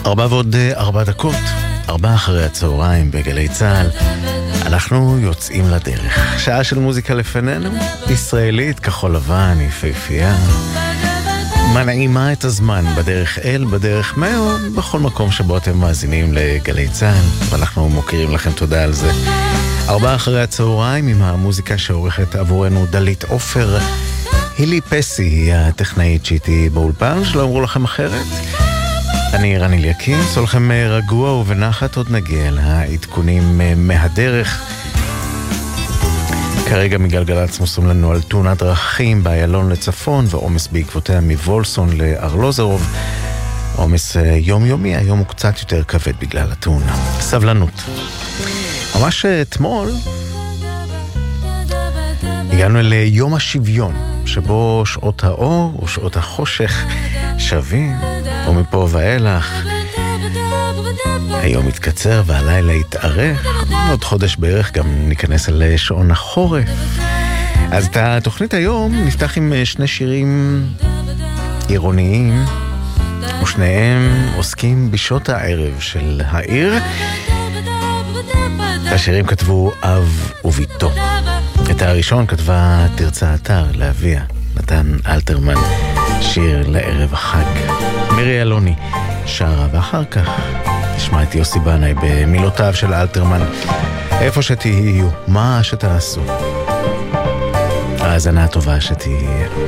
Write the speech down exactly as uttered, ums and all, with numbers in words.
ארבע ועוד ארבע דקות, ארבע אחרי הצהריים בגלי צהל. אנחנו יוצאים לדרך. שעה של מוזיקה לפנינו, ישראלית, כחול לבן, יפהפייה. מנעימה את הזמן בדרך אל, בדרך מאו, בכל מקום שבו אתם מאזינים לגלי צהל. ואנחנו מוכירים לכם תודה על זה. ארבע אחרי הצהריים עם המוזיקה שעורכת עבורנו דלית עופר. הילי פסי היא הטכנאית שאיתי באולפן, שלא אמרו לכם אחרת. אני רני ליאקין, סולכם רגוע ובנחת, עוד נגיע לעדכונים מהדרך. כרגע מגלגלצ מוסרים לנו על תאונת דרכים באיילון לצפון, ועומס בעקבותיה מוולסון לארלוזרוב. עומס יומיומי, היום הוא קצת יותר כבד בגלל התאונה. סבלנות. ממש אתמול הגענו ליום השוויון, שבו שעות האור ושעות החושך שווים, ומפה ואילך היום יתקצר והלילה יתארך. עוד חודש בערך גם ניכנס לשעון החורף. אז את התוכנית היום נפתח עם שני שירים עירוניים, ושניהם עוסקים בשעות הערב של העיר. השירים כתבו אב וביתו. את הראשון כתבה תרצה אתר להביע, נתן אלתרמן, שיר לערב החג. מירי אלוני שרה, ואחר כך נשמע את יוסי בנאי במילותיו של אלתרמן. איפה שתהיו, מה שתעשו, האזנה טובה שתהיה.